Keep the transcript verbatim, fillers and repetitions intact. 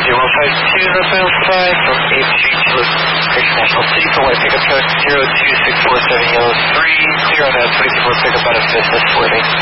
zero one five two, North Miles five from eight three two Christian National City for white pickup truck zero two six four seven yellow three, clear on that twenty-four pickup out of business wording.